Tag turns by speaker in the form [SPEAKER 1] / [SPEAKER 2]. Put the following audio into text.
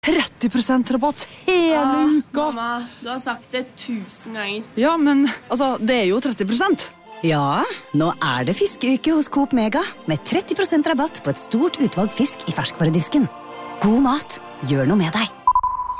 [SPEAKER 1] 30% rabatt hele uka.
[SPEAKER 2] Mamma, du har sagt det 1000 ganger.
[SPEAKER 1] Ja, men altså, det jo 30%.
[SPEAKER 3] Ja, nå det fiskeuke hos Coop Mega, med 30% rabatt på et stort utvalg fisk i ferskvaredisken. God mat, gjør noe med deg.